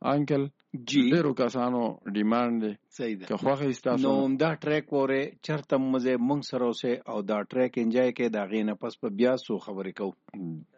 انکل جی ډیرو کسانو ډیماند دی صحیح ده که خوښه ستاسو نو دا ټریک وره چرته مزه مونږ سره اوسه او دا ټریک انجوای کې دا غینه پس په بیا سو خبرې کو